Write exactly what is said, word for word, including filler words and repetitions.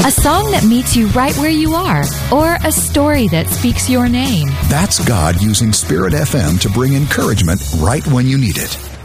A song that meets you right where you are, or a story that speaks your name. That's God using Spirit F M to bring encouragement right when you need it.